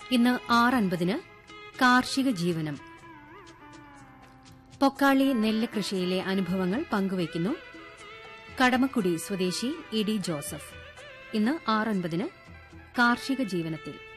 ഇന്ന് 6:50 കാർഷിക ജീവനം. പൊക്കാളി നെല്ല് കൃഷിയിലെ അനുഭവങ്ങൾ പങ്കുവയ്ക്കുന്നു കടമക്കുടി സ്വദേശി ഇ ഡി ജോസഫ്. ഇന്ന് 6:50 കാർഷിക ജീവനത്തിൽ.